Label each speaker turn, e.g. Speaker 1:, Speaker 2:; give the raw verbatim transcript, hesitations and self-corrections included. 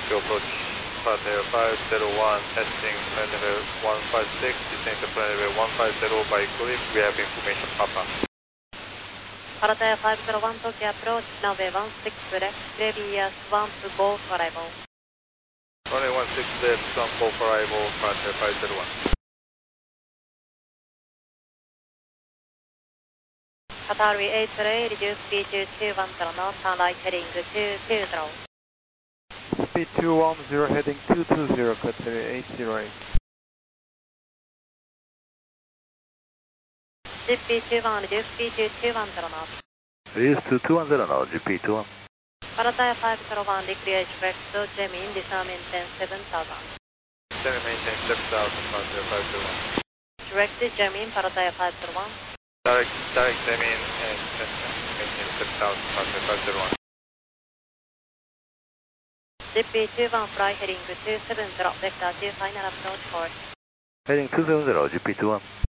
Speaker 1: Tokyo approach. Pattern five zero one, testing plan level one five six, descend to plan level one five zero by cliff. We have information, Papa.
Speaker 2: Pattern five zero one, Tokyo approach, runway one six left, previous swamp, go for arrival.
Speaker 1: Runway one six left, swamp, go for arrival, Pattern five zero one.
Speaker 2: Qatari eight zero eight, reduce speed to two one zero knots, turn right heading two two zero.
Speaker 3: Speed two one zero, heading two two zero, Qatari eight zero eight.
Speaker 2: G P two one, reduce speed to two one zero knots.
Speaker 4: Reduce to two one zero knots, G P two one.
Speaker 2: Pattern five zero one, decrease direct to Jemin, descend maintain seven thousand.
Speaker 1: Descend maintain seven thousand, Pattern five zero one.
Speaker 2: Direct to Jemin, Pattern five zero one.
Speaker 1: Direct, direct Jemin and maintain seven thousand, Pattern five zero one.
Speaker 2: G P two one, fly heading two seven zero, vector two, final approach course.
Speaker 4: Heading two seven zero, G P two one.